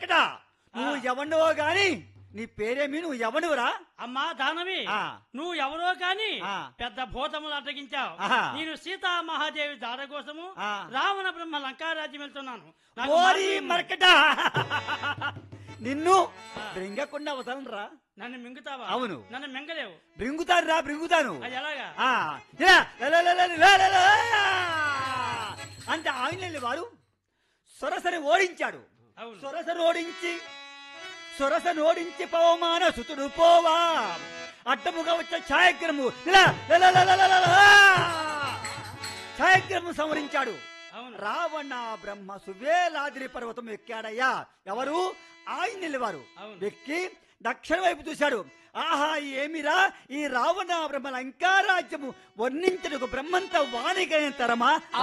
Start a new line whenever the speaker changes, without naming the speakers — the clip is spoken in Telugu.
మర్కట నువ్వు ఎవనువో గాని నీ పేరేమి, నువ్వు ఎవనురా?
అమ్మా దానవి, నువ్వు ఎవరో కాని పెద్ద భూతములు అడ్డగించావు. నేను సీతా మహాదేవి దాడ కోసము రావణ బ్రహ్మ లంకారాజ్యం వెళ్తున్నాను.
మర్కట నిన్ను బృంగకుండా వదలరా?
నన్ను మింగుతావా?
అవును,
నన్ను మింగలేవు.
బృంగుతాను రా, బృంగుతాను.
అది ఎలాగా?
అంటే ఆయన వారు సొరసని ఓడించాడు. సొరసను ఓడించి పవమాన సుతుడు పోవా అడ్డముగా వచ్చే ఛాయగ్రము సంవరించాడు. రావణ బ్రహ్మ సువేలాద్రి పర్వతం ఎక్కాడయ్యా. ఎవరు? ఆయన వారు ఎక్కి దక్షిణ వైపు చూశాడు. ఆహా, ఏమిరా ఈ రావణ బ్రహ్మ లంకారాజ్యము వర్ణించడానికి బ్రహ్మంత వాణిగైన తరమా?